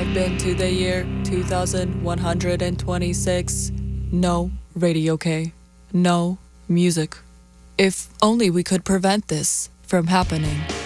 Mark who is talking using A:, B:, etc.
A: have been to the year 2126. No Radio K. No music. If only we could prevent this from happening.